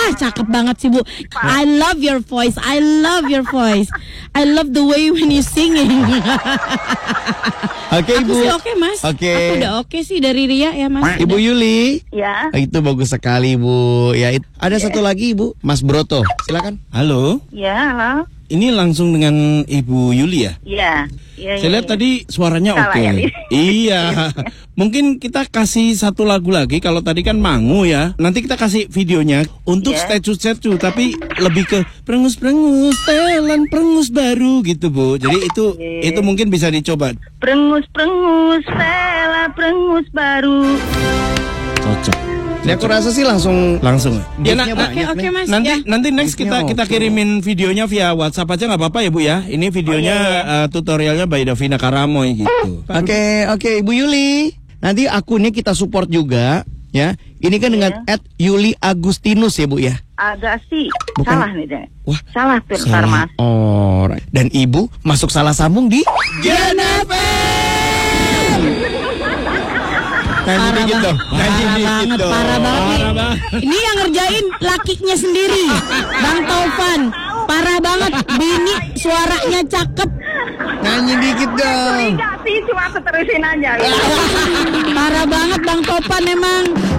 cakep banget sih Bu. I love your voice. I love your voice. I love the way when you singing. Oke, Aku Ibu. sih oke, Mas. Oke. Aku udah oke sih dari Ria ya, Mas. Ibu Yuli. Ya. Itu bagus sekali, Bu. Ya, ada satu lagi, Ibu. Mas Broto. Silakan. Halo, Ya, halo. ini langsung dengan Ibu Yuli ya? Ya. Ya, Saya lihat tadi suaranya Salah oke. ya, Li? Iya. Mungkin kita kasih satu lagu lagi. Kalau tadi kan Mangu ya. Nanti kita kasih videonya untuk Iya. statue tapi lebih ke prengus-prengus, telan prengus baru gitu, Bu. Jadi itu mungkin bisa dicoba. Prengus-prengus, Stella prengus baru. Cocok. Ya, aku rasa sih langsung Langsung. Ya, Gift-nya banyak Oke, nih. Mas. nanti Ya. nanti next Gift-nya kita oke. kirimin videonya via WhatsApp aja nggak apa-apa ya Bu ya. Ini videonya tutorialnya by Davina Karamoy gitu. Oke, Ibu Yuli. Nanti akunnya kita support juga, ya. Ini kan dengan @Yuli_Agustinus ya, Bu ya. Agak sih. Bukan. Salah nih, Dek. Wah, Salah tuh ntar, Mas. Oh, right. Dan Ibu masuk salah sambung di Nyanyi dikit dong. Nyanyi dikit dong. Parah banget. Parah banget. Ini yang ngerjain lakinya sendiri, Bang Taufan. Parah banget. Bini suaranya cakep. Nyanyi dikit dong. Enggak sih, cuma aku terusin aja. Parah banget Bang Taufan emang.